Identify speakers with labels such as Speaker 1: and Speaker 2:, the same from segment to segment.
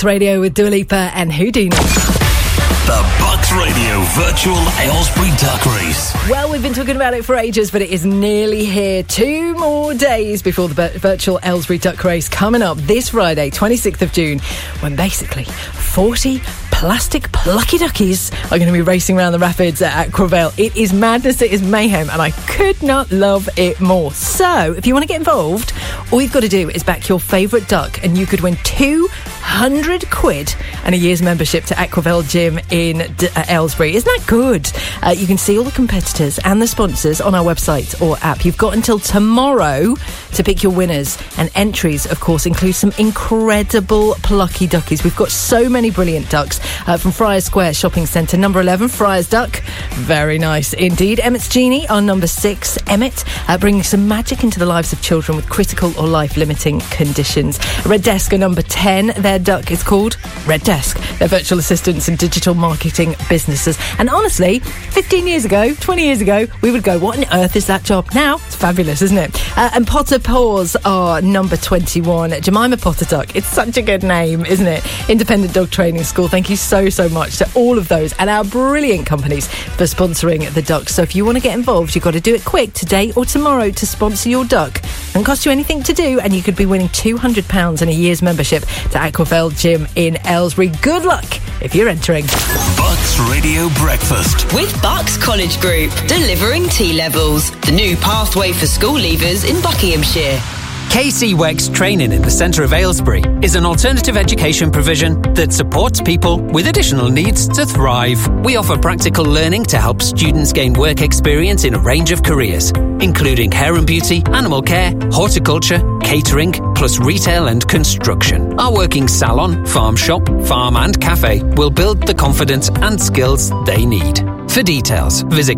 Speaker 1: Bucks Radio with Dua Lipa and Houdini.
Speaker 2: The Bucks Radio Virtual Aylesbury Duck Race.
Speaker 1: Well, we've been talking about it for ages, but it is nearly here. 2 more days before the Virtual Aylesbury Duck Race coming up this Friday, 26th of June, when basically 40 plastic plucky duckies are going to be racing around the rapids at Aquavale. It is madness, it is mayhem, and I could not love it more. So, if you want to get involved, all you've got to do is back your favourite duck, and you could win £200 and a year's membership to Aquavale Gym in Aylesbury. Isn't that good? You can see all the competitors and the sponsors on our website or app. You've got until tomorrow to pick your winners, and entries, of course, include some incredible plucky duckies. We've got so many brilliant ducks from Friars Square Shopping Centre. Number 11, Friars Duck. Very nice indeed. Emmett's Genie on number 6. Emmett, bringing some magic into the lives of children with critical or life-limiting conditions. Red Desk are number 10. Their duck is called Red Desk. They're virtual assistants and digital marketing businesses. And honestly, 15 years ago, 20 years ago, we would go, what on earth is that job? Now, it's fabulous, isn't it? And Potter Paws are number 21. Jemima Potter Duck. It's such a good name, isn't it? Independent Dog Training School. Thank you so much to all of those and our brilliant companies for sponsoring the ducks. So if you want to get involved, you've got to do it quick, today or tomorrow, to sponsor your duck. It doesn't cost you anything to do, and you could be winning £200 and a year's membership to Aquavale Gym in Aylesbury. Good luck if you're entering.
Speaker 2: Bucks Radio Breakfast
Speaker 3: with Bucks College Group, delivering T-levels, the new pathway for school leavers in Buckinghamshire.
Speaker 4: KC Wex Training in the centre of Aylesbury is an alternative education provision that supports people with additional needs to thrive. We offer practical learning to help students gain work experience in a range of careers, including hair and beauty, animal care, horticulture, catering, plus retail and construction. Our working salon, farm shop, farm and cafe will build the confidence and skills they need. For details, visit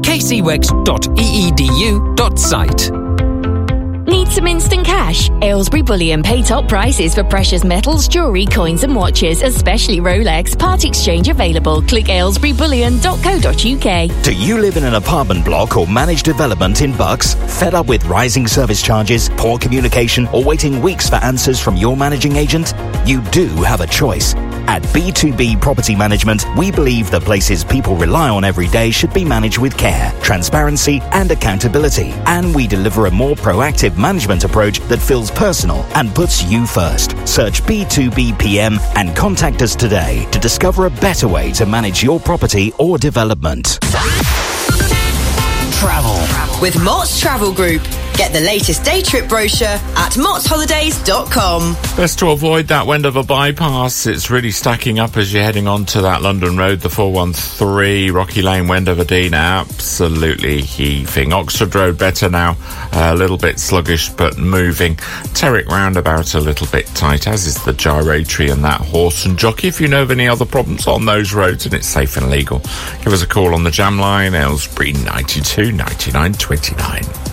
Speaker 4: kcwex.eedu.site.
Speaker 5: Need some instant cash? Aylesbury Bullion pay top prices for precious metals, jewellery, coins and watches, especially Rolex. Part exchange available. Click aylesburybullion.co.uk.
Speaker 6: Do you live in an apartment block or managed development in Bucks? Fed up with rising service charges, poor communication, or waiting weeks for answers from your managing agent? You do have a choice. At B2B Property Management, we believe the places people rely on every day should be managed with care, transparency and accountability. And we deliver a more proactive management approach that feels personal and puts you first. Search B2B PM and contact us today to discover a better way to manage your property or development.
Speaker 2: Travel
Speaker 3: with Mott's Travel Group. Get the latest day trip brochure at mottsholidays.com.
Speaker 7: Best to avoid that Wendover bypass. It's really stacking up as you're heading onto that London road, the 413, Rocky Lane, Wendover Dean, absolutely heaving. Oxford Road better now, a little bit sluggish but moving. Terrick roundabout a little bit tight, as is the gyratory and that horse and jockey. If you know of any other problems on those roads and it's safe and legal, give us a call on the jam line, Aylesbury 92 99 29.